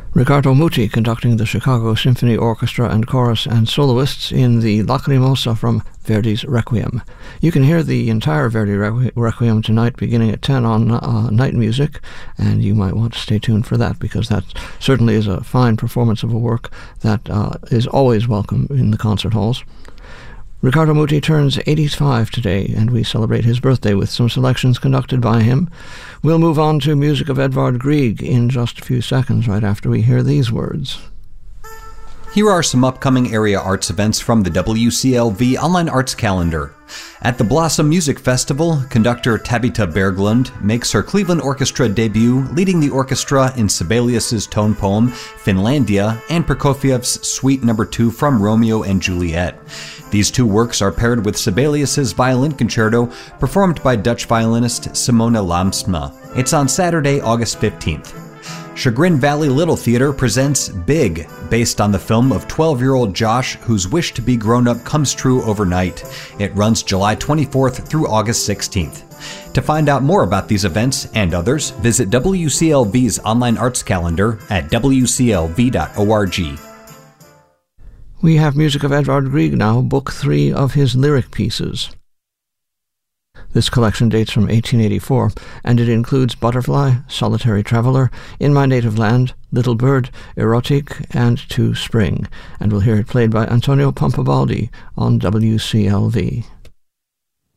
Riccardo Muti conducting the Chicago Symphony Orchestra and Chorus and soloists in the Lacrimosa from Verdi's Requiem. You can hear the entire Verdi Requiem tonight beginning at 10 on Night Music, and you might want to stay tuned for that because that certainly is a fine performance of a work that is always welcome in the concert halls. Riccardo Muti turns 85 today, and we celebrate his birthday with some selections conducted by him. We'll move on to music of Edvard Grieg in just a few seconds, right after we hear these words. Here are some upcoming area arts events from the WCLV Online Arts Calendar. At the Blossom Music Festival, conductor Tabita Berglund makes her Cleveland Orchestra debut, leading the orchestra in Sibelius's tone poem, Finlandia, and Prokofiev's Suite No. 2 from Romeo and Juliet. These two works are paired with Sibelius's Violin Concerto, performed by Dutch violinist Simona Lamsma. It's on Saturday, August 15th. Chagrin Valley Little Theater presents Big, based on the film of 12-year-old Josh, whose wish to be grown up comes true overnight. It runs July 24th through August 16th. To find out more about these events and others, visit WCLV's online arts calendar at wclv.org. We have music of Edvard Grieg now, Book 3 of his lyric pieces. This collection dates from 1884, and it includes Butterfly, Solitary Traveler, In My Native Land, Little Bird, Erotic, and To Spring, and we'll hear it played by Antonio Pampabaldi on WCLV.